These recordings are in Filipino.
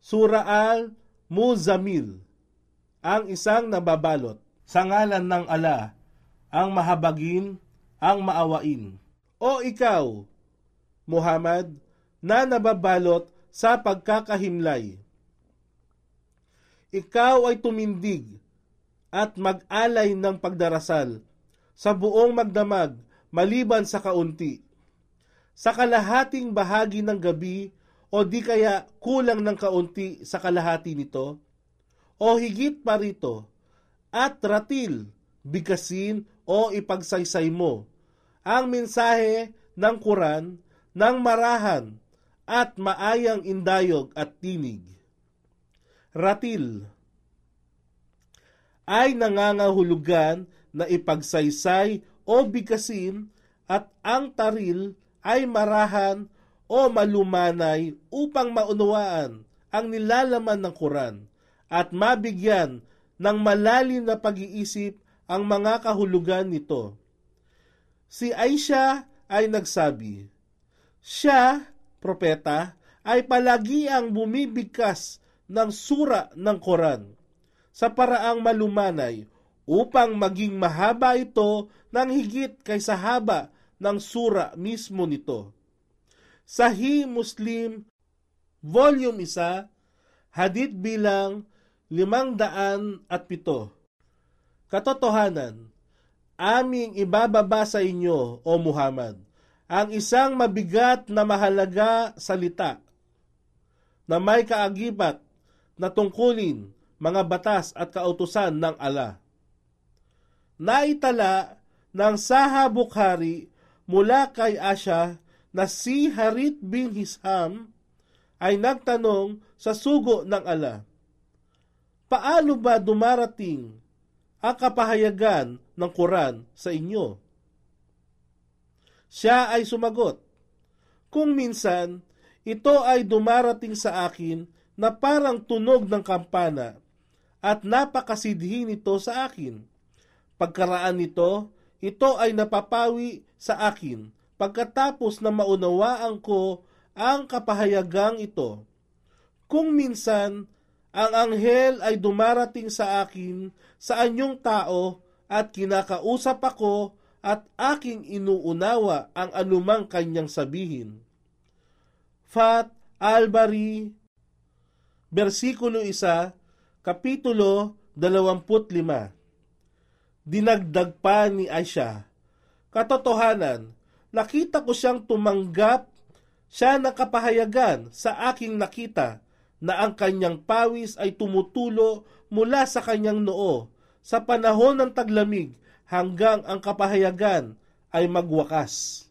Sura al-Muzammil, ang isang nababalot. Sa ngalan ng ala, ang mahabagin, ang maawain. O ikaw, Muhammad, na nababalot sa pagkakahimlay. Ikaw ay tumindig at mag-alay ng pagdarasal sa buong magdamag maliban sa kaunti. Sa kalahating bahagi ng gabi o di kaya kulang ng kaunti sa kalahati nito, o higit pa rito, at ratil, bigkasin o ipagsaysay mo ang mensahe ng Quran ng marahan at maayang indayog at tinig. Ratil ay nangangahulugan na ipagsaysay o bigkasin at ang taril ay marahan o malumanay upang maunawaan ang nilalaman ng Quran at mabigyan ng malalim na pag-iisip ang mga kahulugan nito. Si Aisha ay nagsabi, siya, propeta, ay palagi ang bumibigkas ng sura ng Quran sa paraang malumanay upang maging mahaba ito ng higit kaysa haba ng sura mismo nito. Sahih Muslim, Volume 1, Hadith bilang 507. Katotohanan, aming ibababa sa inyo, O Muhammad, ang isang mabigat na mahalaga salita na may kaagibat na tungkulin mga batas at kautusan ng Allah. Naitala ng Sahih Bukhari mula kay Aisha na si Harith bin Hisham ay nagtanong sa sugo ng Allah, paano ba dumarating ang kapahayagan ng Quran sa inyo? Siya ay sumagot, kung minsan, ito ay dumarating sa akin na parang tunog ng kampana at napakasidhi nito sa akin. Pagkaraan nito, ito ay napapawi sa akin pagkatapos na maunawaan ko ang kapahayagang ito. Kung minsan, ang anghel ay dumarating sa akin sa anyong tao at kinakausap ako at aking inuunawa ang anumang kanyang sabihin. Fath al-Bari, versikulo 1, kapitulo 25. Dinagdag pa ni Aisha, katotohanan, nakita ko siyang tumanggap siya ng kapahayagan sa aking nakita na ang kanyang pawis ay tumutulo mula sa kanyang noo sa panahon ng taglamig hanggang ang kapahayagan ay magwakas.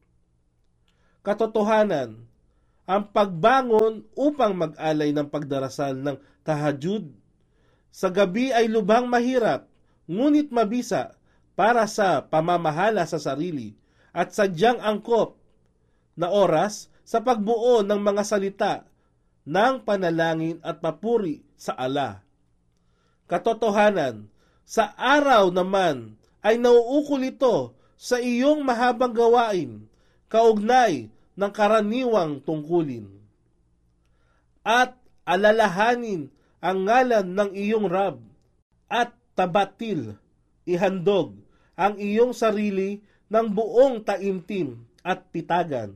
Katotohanan, ang pagbangon upang mag-alay ng pagdarasal ng tahajjud sa gabi ay lubhang mahirap, ngunit mabisa para sa pamamahala sa sarili at sadyang angkop na oras sa pagbuo ng mga salita ng panalangin at papuri sa Allah. Katotohanan, sa araw naman ay nauukol ito sa iyong mahabang gawain, kaugnay ng karaniwang tungkulin. At alalahanin ang ngalan ng iyong Rab at tabatil, ihandog ang iyong sarili ng buong taimtim at pitagan.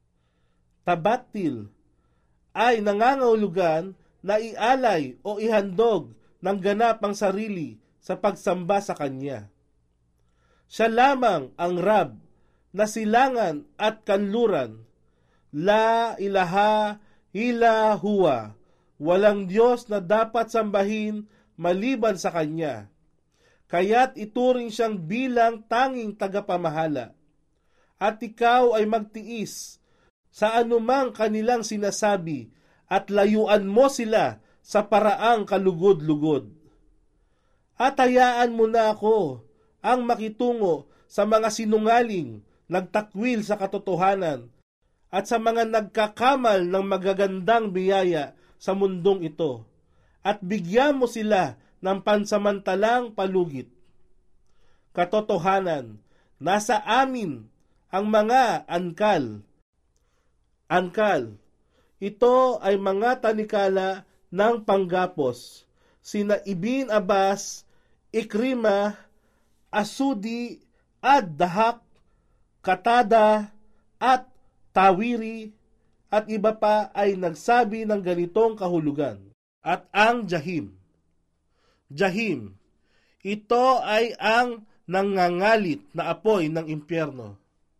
Tabatil ay nangangahulugan na ialay o ihandog ng ganap ang sarili sa pagsamba sa Kanya. Siya lamang ang Rab na silangan at kanluran. La ilaha illa huwa. Walang Diyos na dapat sambahin maliban sa Kanya. Kaya't ituring siyang bilang tanging tagapamahala. At ikaw ay magtiis sa anumang kanilang sinasabi at layuan mo sila sa paraang kalugod-lugod. At hayaan mo na ako ang makitungo sa mga sinungaling, nagtakwil sa katotohanan, at sa mga nagkakamal ng magagandang biyaya sa mundong ito, at bigyan mo sila ng pansamantalang palugit. Katotohanan, nasa amin ang mga angkal. Ito ay mga tanikala ng panggapos, sina Ibn Abbas, Ikrima, Asudi, Ad-Dahak, Katada, at Tawiri, at iba pa ay nagsabi ng ganitong kahulugan. At ang Jahim. Jahim, ito ay ang nangangalit na apoy ng impyerno.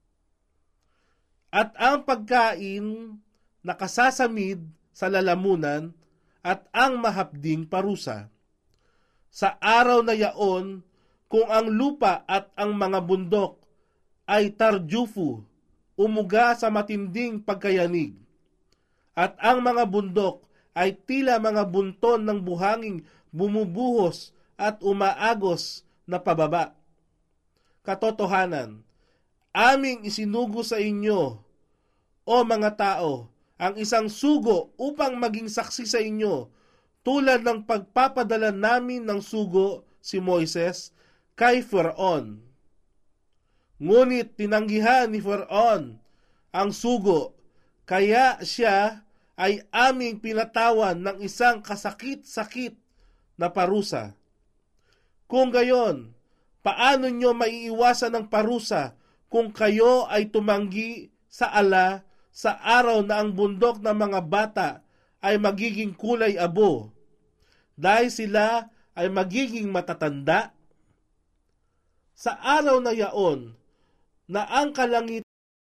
At ang pagkain na kasasamid sa lalamunan at ang mahapding parusa. Sa araw na yaon, kung ang lupa at ang mga bundok ay tarjufu, umuga sa matinding pagkayanig, at ang mga bundok ay tila mga bunton ng buhanging bumubuhos at umaagos na pababa. Katotohanan, aming isinugo sa inyo, o mga tao, ang isang sugo upang maging saksi sa inyo, tulad ng pagpapadala namin ng sugo si Moises kay Faraon. Ngunit tinanggihan ni Faraon ang sugo, kaya siya ay aming pinatawan ng isang kasakit-sakit na parusa. Kung gayon, paano nyo maiiwasan ng parusa kung kayo ay tumanggi sa ala sa araw na ang bundok ng mga bata ay magiging kulay abo, dahil sila ay magiging matatanda? Sa araw na yaon, na ang kalangitan